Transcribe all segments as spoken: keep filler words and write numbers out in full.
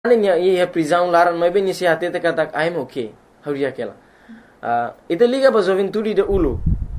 Niya iya prisão laran mai bem nisi hati katak I'm okay. Hauria aquela. Uh, ita liga ba juventude de ulo.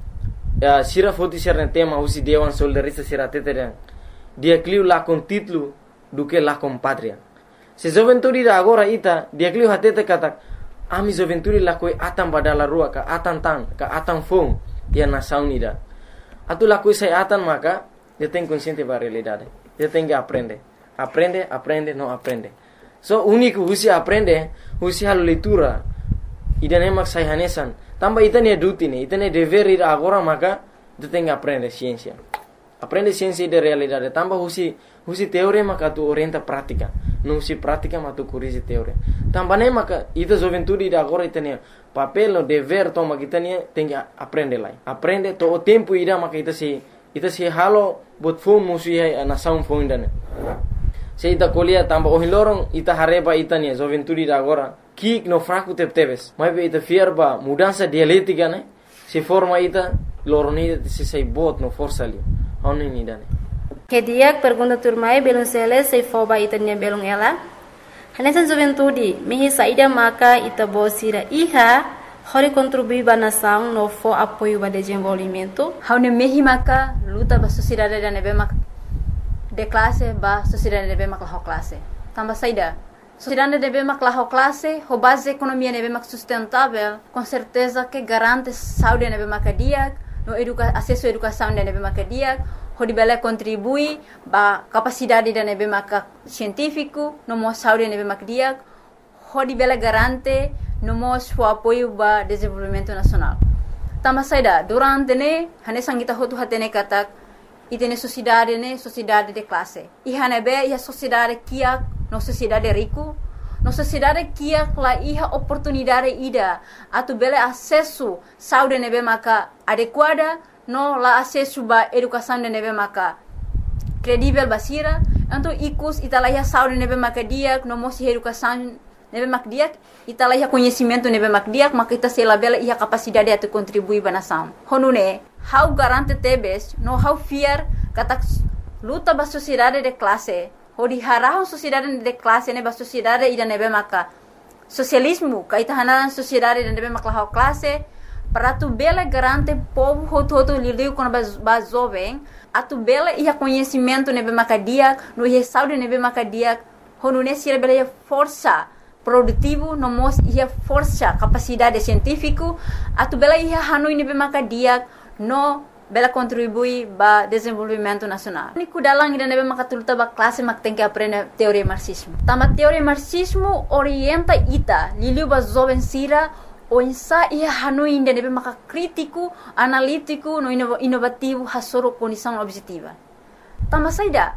Uh, sira foti serna tema usi dewan soldarista sira teteren. Dia cliu lá com título do que lá com pátria. Se juventude da agora ita dia cliu hati katak ami juventude lá coi atam badala rua ka atam tan ka atam fom dia nação ida. Atu lá coi sai atam maka dia tem consciente ba realidade. Dia tem que aprender. Aprende, aprende, não aprende. So único husi aprende, husi halu leitura. Idane mak sai hanesan. Tamba itane dutine, itane dever ir agora maka tu tem que aprender ciência. Aprende ciência de realidade. Tamba husi husi teoria maka tu orienta prática. Não husi prática maka tu corrige teoria. Tamba ne maka ita juventude de agora itane papel no dever toma kitane tem que aprender lá. Aprende to o tempo ida maka ita se ita se halo bot phone musi hai nação phone dane. Se ita colia tamba o hilorong ita hareba itania juventude de agora que no fraco tep tebes mas ita fierba mudança dialética né se forma ita loroni se sai bot no força ali oni ni dane que dia pergunta turmai belum sele se foba itania belum ela hanesan juventude mihi saida maka ita bosira iha hori contribuir ba nação no fo apoio ba desenvolvimento haune mihi maka luta ba sociedade da nebe maka de classe ba sociedade debe maklah classe tamba saida sociedade debe maklah classe ho base economia debe mak sustentável com certeza que garante saúde debe makadia no educa acesso à educação debe makadia ho dibele contribui ba capacidade debe mak científico no mo saúde debe makadia ho dibele garante no mo o apoio ba desenvolvimento nacional tamba saida durante ne hane sangita ho tu hatene katak itene sociedade ne sociedade de classe iha nebe iha sociedade kia no sociedade rico no sociedade kia la iha oportunidade ida atu bele acesso saúde nebe maka adequada no la acesso ba educação nebe maka credível basira anto ikus italaia saúde nebe maka dia no mosi educação nebe mak dia italaia conhecimento nebe mak dia maka ita sela bele iha capacidade atu contribuir ba nação honune how garante tebes no how fear katak luta ba sociedade de classe ho di harahon sociedade de classe ne ba sociedade ida nebe maka socialismo ka ita hanaran sociedade de nebe maka how classe para tu bela garante povo ho todo lidiu com ba jovem atu bela ia conhecimento nebe maka dia no ia saúde nebe maka dia ho no ne sira bela força produtivo no mos ia força capacidade científico atu bela ia hanui nebe maka dia no bela contribui ba desenvolvimento nacional. Ni kudalang ida nebe makatuluta ba classe mak tem que aprender teoria marxismo. Tama teoria marxismo orienta ita liliu ba jovem sira o insa ia hanui ida nebe maka crítico, analítico, no inovativo hasoro condição objetiva. Tama saida.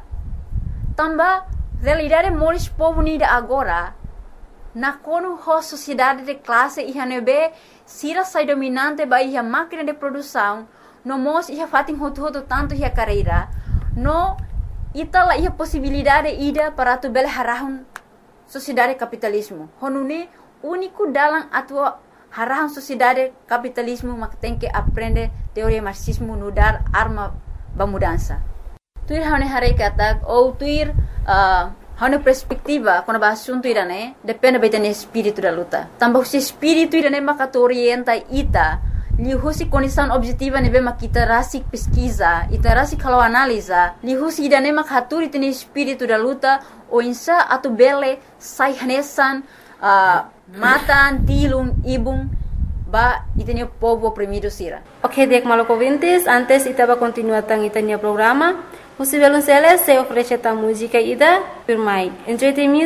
Tamba realidade moris povo nida agora na kono ho sociedade de classe ia nebe sira sai dominante ba ia máquina de produção no mos ia fatin hoto hoto tanto ia carreira no itala ia possibilidade ida para tu bele harahun sociedade capitalismo honune único dalam atua harahun sociedade capitalismo mak tem que aprender teoria marxismo no dar arma ba mudança tuir hane hare katak ou tuir uh, hane perspectiva quando ba assunto irane depende betene espírito da luta tambah se espírito irane maka orienta ita lihusi condição objetiva nebe makita rasik pesquisa ita rasik kalau analisa lihusi idane mak haturi tene espírito da luta o insa atu bele sai hanesan uh, matan tilum ibung ba itene povo oprimido sira. Ok, dek maloko ouvintes, antes itaba continuar tang itanya programa. Você vai se oferecer a música ida, por mais. Enjoy the music.